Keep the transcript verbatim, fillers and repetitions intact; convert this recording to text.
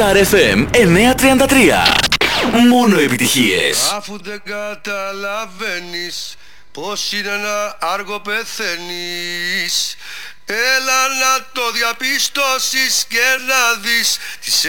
Star εφ εμ εννιακόσια τριάντα τρία. Μόνο επιτυχίες. Αφού δεν καταλαβαίνεις πως είναι να άργο πεθαίνεις, έλα να το διαπιστώσεις και να δεις τις